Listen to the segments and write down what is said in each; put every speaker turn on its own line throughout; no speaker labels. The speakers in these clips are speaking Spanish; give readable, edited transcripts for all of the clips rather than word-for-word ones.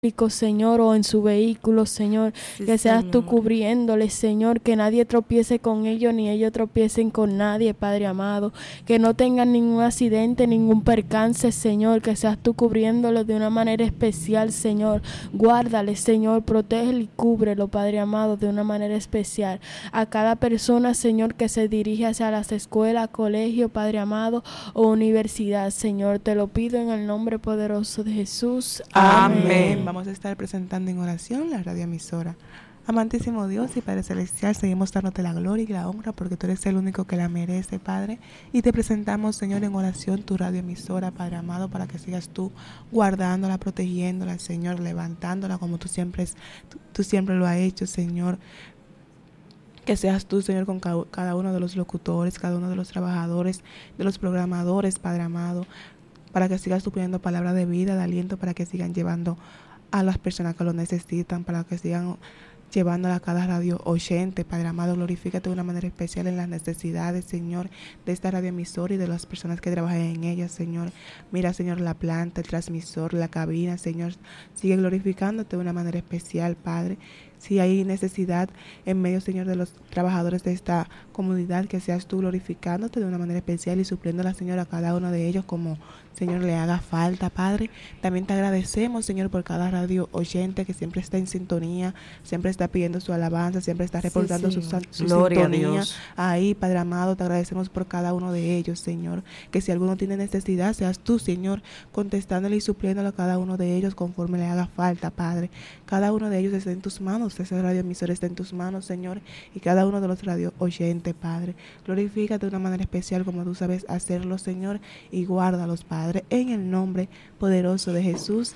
Señor, o en su vehículo, Señor,
Sí,
que seas tú
Señor.
cubriéndoles, Señor, que nadie tropiece con ellos, ni ellos tropiecen con nadie, Padre amado, que no tengan ningún accidente, ningún percance, Señor, que seas tú cubriéndolos de una manera especial, Señor, guárdales, Señor, protégelo y cúbrelo, Padre amado, de una manera especial, a cada persona, Señor, que se dirige hacia las escuelas, colegio, Padre amado, o universidad, Señor, te lo pido en el nombre poderoso de Jesús,
Amén.
Vamos a estar presentando en oración la radioemisora. Amantísimo Dios y Padre Celestial, seguimos dándote la gloria y la honra porque tú eres el único que la merece, Padre. Y te presentamos, Señor, en oración tu radioemisora, Padre amado, para que sigas tú guardándola, protegiéndola, Señor, levantándola como tú siempre lo has hecho, Señor. Que seas tú, Señor, con cada uno de los locutores, cada uno de los trabajadores, de los programadores, Padre amado, para que sigas tú poniendo palabras de vida, de aliento, para que sigan llevando a las personas que lo necesitan, para que sigan llevándola a cada radio oyente. Padre amado, glorifícate de una manera especial en las necesidades, Señor, de esta radioemisora y de las personas que trabajan en ella, Señor. Mira, Señor, la planta, el transmisor, la cabina, Señor, sigue glorificándote de una manera especial, Padre. Si hay necesidad en medio, Señor, de los trabajadores de esta comunidad, que seas tú glorificándote de una manera especial y supliéndola, Señor, a cada uno de ellos como, Señor, le haga falta, Padre. También te agradecemos, Señor, por cada radio oyente que siempre está en sintonía, siempre está pidiendo su alabanza, siempre está reportando su sintonía. Ahí, Padre amado, te agradecemos por cada uno de ellos, Señor. Que si alguno tiene necesidad, seas tú, Señor, contestándole y supliéndole a cada uno de ellos conforme le haga falta, Padre. Cada uno de ellos está en tus manos, ese radioemisor está en tus manos, Señor, y cada uno de los radio oyentes, Padre. Glorifícate de una manera especial como tú sabes hacerlo, Señor, y guárdalos, Padre, en el nombre poderoso de Jesús.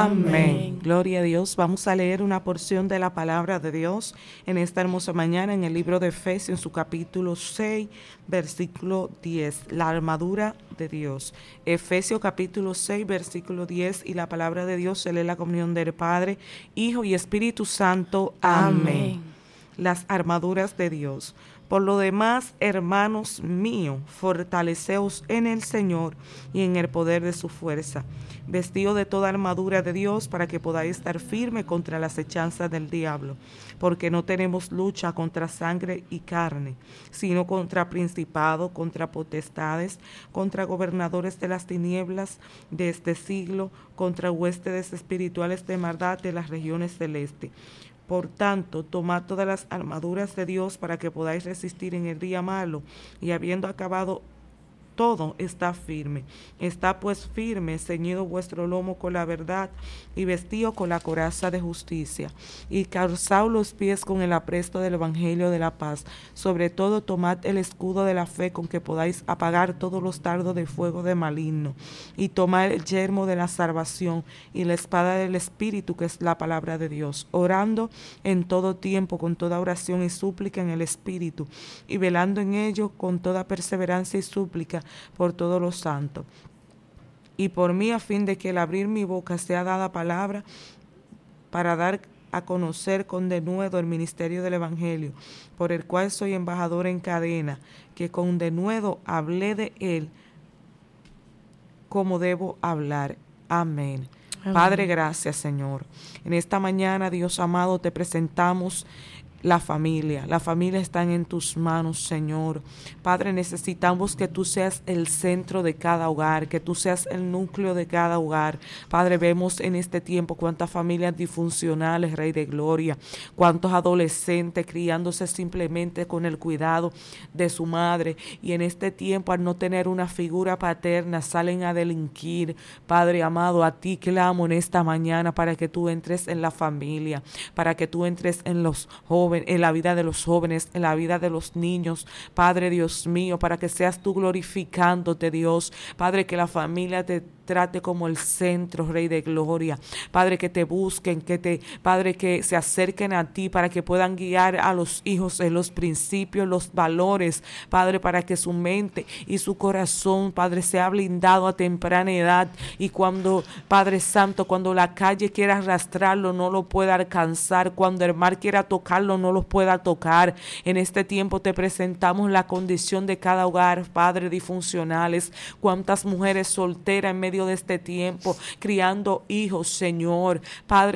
Amén. Gloria a Dios. Vamos a leer una porción de la palabra de Dios en esta hermosa mañana en el libro de Efesios, en su capítulo 6, versículo 10, la armadura de Dios. Efesios capítulo 6, versículo 10, y la palabra de Dios se lee la comunión del Padre, Hijo y Espíritu Santo. Amén. Las armaduras de Dios. Por lo demás, hermanos míos, fortaleceos en el Señor y en el poder de su fuerza, vestidos de toda armadura de Dios para que podáis estar firme contra las hechanzas del diablo, porque no tenemos lucha contra sangre y carne, sino contra principados, contra potestades, contra gobernadores de las tinieblas de este siglo, contra huestes espirituales de maldad de las regiones celestes. Por tanto, tomad todas las armaduras de Dios para que podáis resistir en el día malo, y habiendo acabado todo, está firme. Está pues firme, ceñido vuestro lomo con la verdad, y vestido con la coraza de justicia, y calzaos los pies con el apresto del evangelio de la paz. Sobre todo tomad el escudo de la fe, con que podáis apagar todos los dardos de fuego de maligno, y tomad el yelmo de la salvación y la espada del Espíritu, que es la palabra de Dios, orando en todo tiempo con toda oración y súplica en el Espíritu, y velando en ello con toda perseverancia y súplica por todos los santos, y por mí, a fin de que al abrir mi boca sea dada palabra para dar a conocer con denuedo el ministerio del Evangelio, por el cual soy embajador en cadena, que con denuedo hablé de él como debo hablar. Amén. Amén. Padre, gracias, Señor. En esta mañana, Dios amado, te presentamos la familia está en tus manos, Señor. Padre, necesitamos que tú seas el centro de cada hogar, que tú seas el núcleo de cada hogar. Padre, vemos en este tiempo cuántas familias disfuncionales, Rey de Gloria, cuántos adolescentes criándose simplemente con el cuidado de su madre, y en este tiempo, al no tener una figura paterna, salen a delinquir. Padre amado, a ti clamo en esta mañana para que tú entres en la familia, para que tú entres en los jóvenes, en la vida de los jóvenes, en la vida de los niños, Padre Dios mío, para que seas tú glorificándote, Dios. Padre, que la familia te trate como el centro, Rey de Gloria. Padre, que te busquen, Padre, que se acerquen a ti para que puedan guiar a los hijos en los principios, los valores, Padre, para que su mente y su corazón, Padre, sea blindado a temprana edad, y cuando, Padre Santo, cuando la calle quiera arrastrarlo, no lo pueda alcanzar, cuando el mar quiera tocarlo, no los pueda tocar. En este tiempo te presentamos la condición de cada hogar, Padre, disfuncionales, cuántas mujeres solteras en medio medio de este tiempo, criando hijos, Señor. Padre